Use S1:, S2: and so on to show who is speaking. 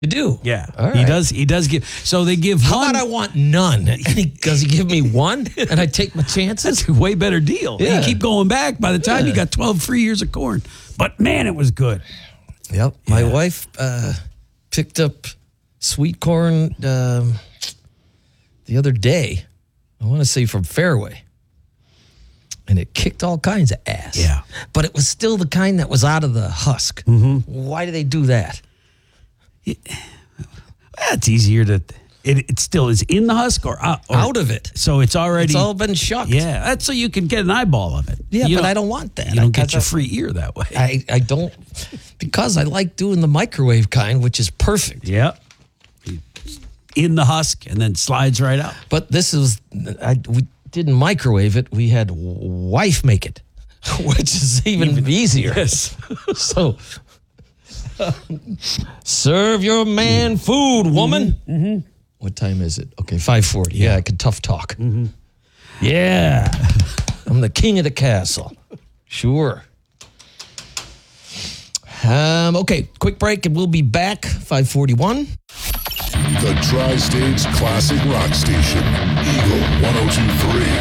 S1: You do?
S2: Yeah,
S1: All right.
S2: he does. He does give. So they give
S1: How
S2: one.
S1: about I want none? And does he give me one? And I take my chances?
S2: That's a way better deal.
S1: Yeah.
S2: You keep going back. By the time you got 12 free years of corn. But man, it was good.
S1: Yep. My wife picked up sweet corn the other day. I want to say from Fairway. And it kicked all kinds of ass.
S2: Yeah.
S1: But it was still the kind that was out of the husk. Mm-hmm. Why do they do that?
S2: It's easier to. It still is in the husk or
S1: Out of it.
S2: So it's already.
S1: It's all been shucked.
S2: Yeah, that's so you can get an eyeball of it.
S1: Yeah, but I don't want that.
S2: You don't get your free ear that way.
S1: I don't, because I like doing the microwave kind, which is perfect.
S2: Yeah. In the husk and then slides right out.
S1: But this is, we didn't microwave it. We had wife make it, which is even easier.
S2: Yes.
S1: So, serve your man food, woman. Mm-hmm. What time is it? Okay, 5:40. Yeah, I can tough talk. Mm-hmm. Yeah. I'm the king of the castle. Sure. Okay, quick break and we'll be back. 5:41.
S3: The Tri-States Classic Rock Station, Eagle 102.3.